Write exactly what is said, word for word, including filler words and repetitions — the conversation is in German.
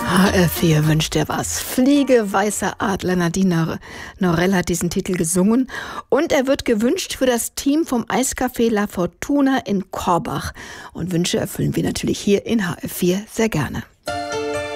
H R vier wünscht dir was. Fliege, weißer Adler. Nadine Norell hat diesen Titel gesungen. Und er wird gewünscht für das Team vom Eiscafé La Fortuna in Korbach. Und Wünsche erfüllen wir natürlich hier in H R vier sehr gerne.